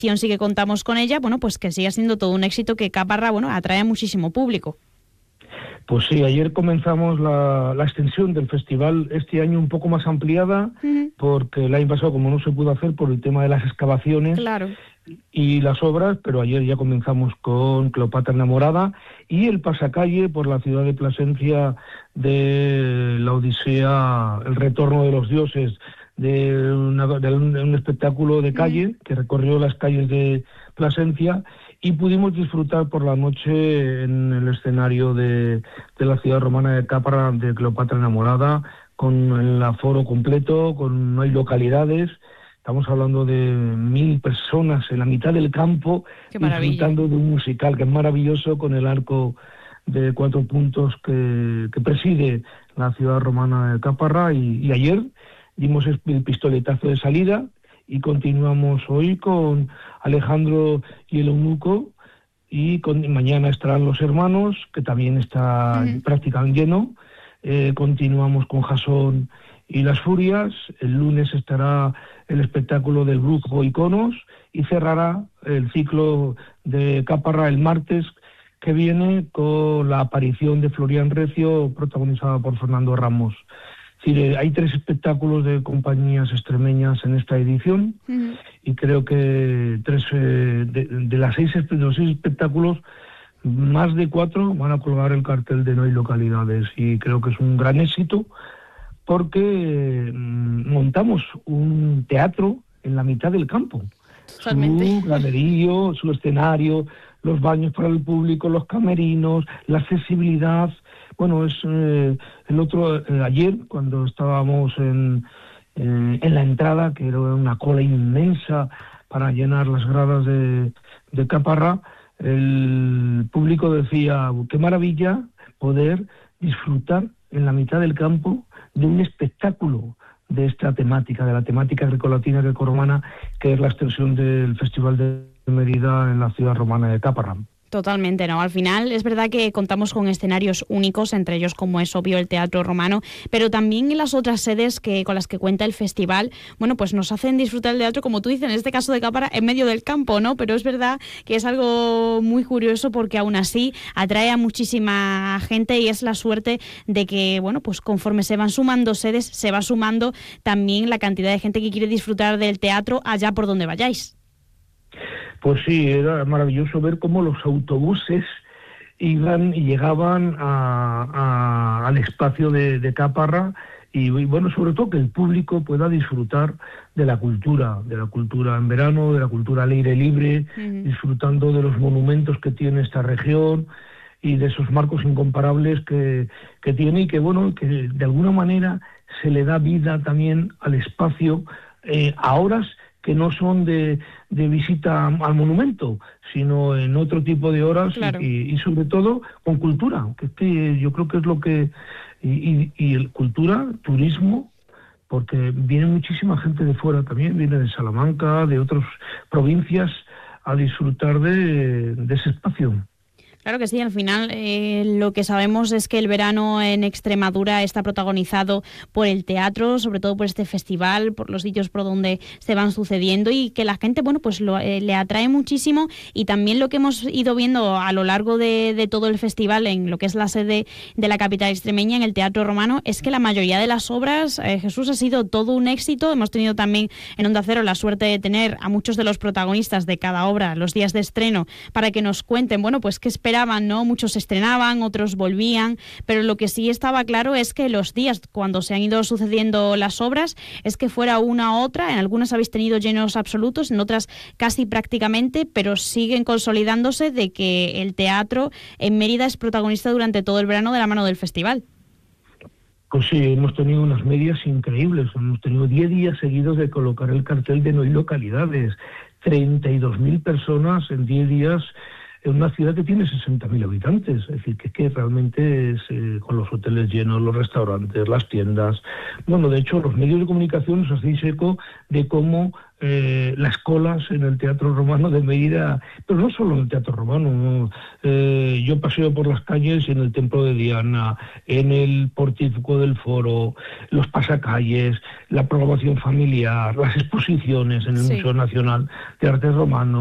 sí que contamos con ella, bueno, pues que siga siendo todo un éxito, que Caparra, bueno, atrae a muchísimo público. Pues sí, ayer comenzamos la extensión del festival, este año un poco más ampliada, porque el año pasado, como no se pudo hacer por el tema de las excavaciones y las obras, pero ayer ya comenzamos con Cleopatra enamorada y el pasacalle por la ciudad de Plasencia de la Odisea, el retorno de los dioses, de un espectáculo de calle que recorrió las calles de Plasencia, y pudimos disfrutar por la noche en el escenario de la ciudad romana de Caparra de Cleopatra enamorada, con el aforo completo, no hay localidades. Estamos hablando de 1.000 personas en la mitad del campo disfrutando de un musical que es maravilloso, con el arco de 4 puntos que preside la ciudad romana de Caparra, y ayer dimos el pistoletazo de salida y continuamos hoy con Alejandro y el eunuco, y mañana estarán los hermanos, que también está prácticamente lleno. Continuamos con Jasón y las Furias. El lunes estará el espectáculo del Brujo Iconos y cerrará el ciclo de Caparra el martes que viene con la aparición de Florian Recio, protagonizada por Fernando Ramos. Es decir, hay 3 espectáculos de compañías extremeñas en esta edición, y creo que de los 6 espectáculos, más de 4 van a colgar el cartel de No hay localidades, y creo que es un gran éxito porque montamos un teatro en la mitad del campo. Totalmente. Su graderío, su escenario, los baños para el público, los camerinos, la accesibilidad. Bueno, es ayer, cuando estábamos en la entrada, que era una cola inmensa para llenar las gradas de Caparra, el público decía: qué maravilla poder disfrutar en la mitad del campo de un espectáculo de esta temática, de la temática grecolatina grecorromana, que es la extensión del Festival de Mérida en la ciudad romana de Caparra. Totalmente, ¿no? Al final es verdad que contamos con escenarios únicos, entre ellos, como es obvio, el Teatro Romano, pero también en las otras sedes con las que cuenta el festival, bueno, pues nos hacen disfrutar el teatro, como tú dices, en este caso de Caparra, en medio del campo, ¿no? Pero es verdad que es algo muy curioso, porque aún así atrae a muchísima gente, y es la suerte de que, bueno, pues conforme se van sumando sedes, se va sumando también la cantidad de gente que quiere disfrutar del teatro allá por donde vayáis. Pues sí, era maravilloso ver cómo los autobuses iban y llegaban al espacio de Caparra, y bueno, sobre todo que el público pueda disfrutar de la cultura en verano, de la cultura al aire libre, disfrutando de los monumentos que tiene esta región y de esos marcos incomparables que tiene, y que, bueno, que de alguna manera se le da vida también al espacio a horas que no son de visita al monumento, sino en otro tipo de horas, y sobre todo con cultura, que yo creo que es lo que... Y el cultura, turismo, porque viene muchísima gente de fuera también, viene de Salamanca, de otras provincias, a disfrutar de ese espacio. Claro que sí, al final lo que sabemos es que el verano en Extremadura está protagonizado por el teatro, sobre todo por este festival, por los sitios por donde se van sucediendo, y que la gente, bueno, pues le atrae muchísimo. Y también lo que hemos ido viendo a lo largo de todo el festival, en lo que es la sede de la capital extremeña, en el Teatro Romano, es que la mayoría de las obras, Jesús, ha sido todo un éxito. Hemos tenido también en Onda Cero la suerte de tener a muchos de los protagonistas de cada obra los días de estreno para que nos cuenten, bueno, pues qué esperaban, ¿no? Muchos estrenaban, otros volvían, pero lo que sí estaba claro es que los días, cuando se han ido sucediendo las obras, es que fuera una u otra, en algunas habéis tenido llenos absolutos, en otras casi prácticamente, pero siguen consolidándose de que el teatro en Mérida es protagonista durante todo el verano de la mano del festival. Pues sí, hemos tenido unas medias increíbles. Hemos tenido 10 días seguidos de colocar el cartel de No hay localidades. 32.000 personas en 10 días en una ciudad que tiene 60.000 habitantes. Es decir, que realmente es, con los hoteles llenos, los restaurantes, las tiendas. Bueno, de hecho, los medios de comunicación os hacéis eco de cómo las colas en el Teatro Romano de Mérida, pero no solo en el Teatro Romano, ¿no? Yo paseo por las calles en el Templo de Diana, en el Pórtico del Foro, los pasacalles, la programación familiar, las exposiciones en el Museo Nacional de Arte Romano.